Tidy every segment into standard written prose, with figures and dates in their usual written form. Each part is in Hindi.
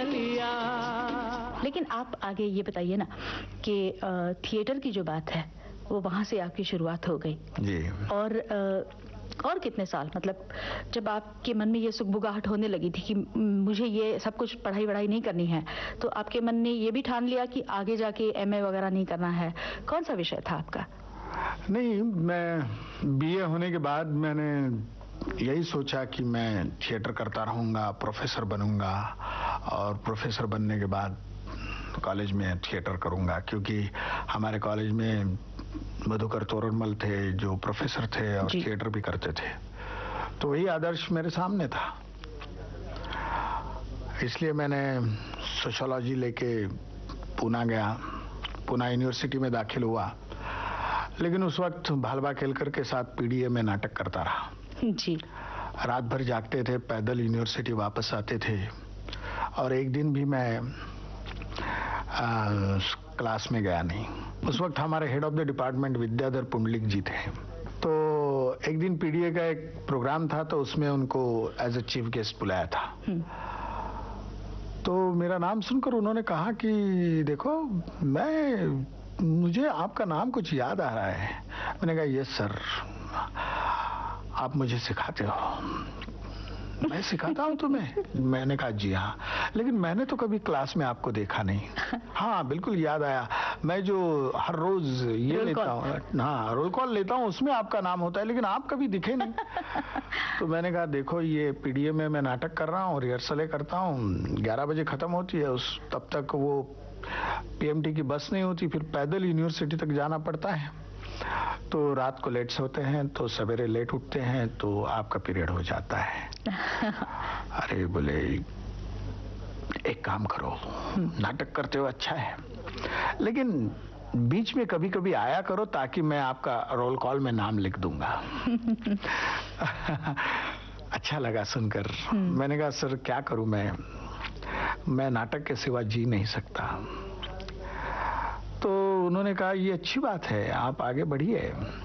गलिया। लेकिन आप आगे ये बताइए ना कि थिएटर की जो बात है वो वहाँ से आपकी शुरुआत हो गई जी। और कितने साल, मतलब जब आपके मन में ये सुगबुगाहट होने लगी थी कि मुझे ये सब कुछ पढ़ाई वढ़ाई नहीं करनी है, तो आपके मन ने ये भी ठान लिया कि आगे जाके एमए वगैरह नहीं करना है? कौन सा विषय था आपका? नहीं, मैं बीए होने के बाद मैंने यही सोचा कि मैं थिएटर करता रहूँगा, प्रोफेसर बनूंगा और प्रोफेसर बनने के बाद कॉलेज में थिएटर करूँगा, क्योंकि हमारे कॉलेज में मधुकर तोरणमल थे जो प्रोफेसर थे और थिएटर भी करते थे, तो वही आदर्श मेरे सामने था। इसलिए मैंने सोशियोलॉजी लेके पूना गया, पूना यूनिवर्सिटी में दाखिल हुआ, लेकिन उस वक्त भालबा केलकर के साथ पीडीए में नाटक करता रहा जी। रात भर जागते थे, पैदल यूनिवर्सिटी वापस आते थे, और एक दिन भी मैं क्लास में गया नहीं। उस वक्त हमारे head of the department Vidyadhar Pundalik जी थे, तो एक दिन पीडीए का एक प्रोग्राम था, तो उसमें उनको एज ए चीफ गेस्ट बुलाया था। तो मेरा नाम सुनकर उन्होंने कहा कि देखो, मुझे आपका नाम कुछ याद आ रहा है। मैंने कहा यस सर, आप मुझे सिखाते हो? मैं सिखाता हूँ तुम्हें? मैंने कहा जी हाँ, लेकिन मैंने तो कभी क्लास में आपको देखा नहीं। हाँ बिल्कुल याद आया, मैं जो हर रोज ये लेता हूँ, हाँ रोल कॉल लेता हूँ, उसमें आपका नाम होता है, लेकिन आप कभी दिखे नहीं। तो मैंने कहा देखो, ये पीडीए में मैं नाटक कर रहा हूँ, रिहर्सलें करता हूँ, 11 बजे खत्म होती है, तब तक वो पीएमटी की बस नहीं होती, फिर पैदल यूनिवर्सिटी तक जाना पड़ता है, तो रात को लेट सोते हैं, तो सवेरे लेट उठते हैं, तो आपका पीरियड हो जाता है। अरे बोले एक काम करो, नाटक करते हो अच्छा है, लेकिन बीच में कभी कभी आया करो ताकि मैं आपका रोल कॉल में नाम लिख दूंगा। अच्छा लगा सुनकर। मैंने कहा सर क्या करूं, मैं नाटक के सिवा जी नहीं सकता। तो उन्होंने कहा ये अच्छी बात है, आप आगे बढ़िए।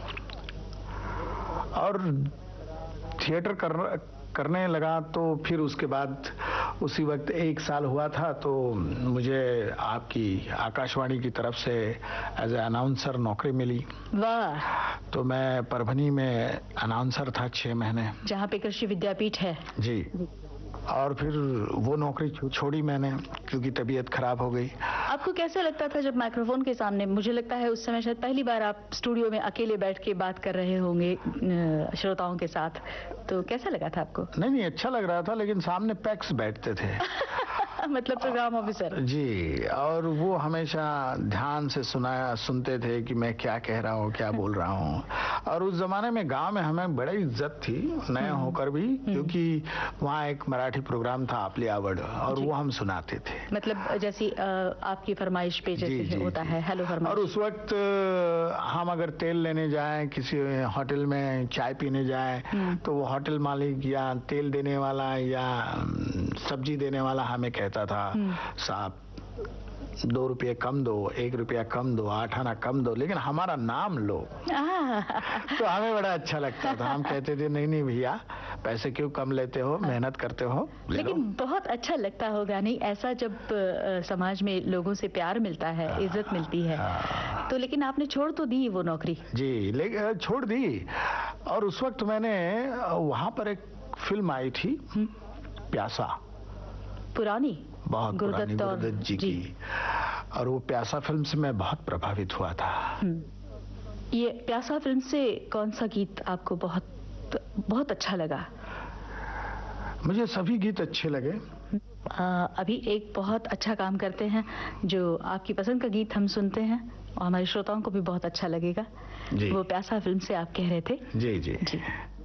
और थिएटर करने लगा, तो फिर उसके बाद उसी वक्त 1 साल हुआ था, तो मुझे आपकी आकाशवाणी की तरफ से एज ए अनाउंसर नौकरी मिली। वाह। तो मैं परभनी में अनाउंसर था 6 महीने, जहाँ पे कृषि विद्यापीठ है। जी। और फिर वो नौकरी छोड़ी मैंने, क्योंकि तबीयत खराब हो गई। आपको कैसे लगता था जब माइक्रोफोन के सामने? मुझे लगता है उस समय शायद पहली बार आप स्टूडियो में अकेले बैठ के बात कर रहे होंगे श्रोताओं के साथ, तो कैसा लगा था आपको? नहीं, अच्छा लग रहा था, लेकिन सामने पैक्स बैठते थे। मतलब प्रोग्राम ऑफिसर जी, और वो हमेशा ध्यान से सुनते थे कि मैं क्या कह रहा हूँ, क्या बोल रहा हूँ। और उस जमाने में गांव में हमें बड़ी इज्जत थी, नए होकर भी, क्योंकि वहाँ एक मराठी प्रोग्राम था आपली आवड़, और वो हम सुनाते थे। मतलब जैसी आपकी फरमाइश पे जैसे होता है हेलो फरमाइश। और उस वक्त हम अगर तेल लेने जाएं, किसी होटल में चाय पीने जाएं, तो वो होटल मालिक या तेल देने वाला या सब्जी देने वाला हमें कहता था, साहब 2 रुपये कम दो, 1 रुपया कम दो, 8 आना कम दो, लेकिन हमारा नाम लो। तो हमें बड़ा अच्छा लगता था। हम कहते थे नहीं भैया, पैसे क्यों कम लेते हो, मेहनत करते हो, लेकिन बहुत अच्छा लगता होगा नहीं ऐसा, जब समाज में लोगों से प्यार मिलता है, इज्जत मिलती है। तो लेकिन आपने छोड़ तो दी वो नौकरी? जी, लेकिन छोड़ दी। और उस वक्त मैंने वहां पर एक फिल्म आई थी प्यासा, पुरानी, बहुत पुरानी, गुरुदत्त जी की, और वो प्यासा फिल्म से मैं बहुत प्रभावित हुआ था। ये प्यासा फिल्म से कौन सा गीत आपको बहुत अच्छा लगा? मुझे सभी गीत अच्छे लगे। अभी एक बहुत अच्छा काम करते हैं, जो आपकी पसंद का गीत हम सुनते हैं और हमारे श्रोताओं को भी बहुत अच्छा लगेगा। जी। वो प्यासा फिल्म से आप कह रहे थे। जी जी, जी।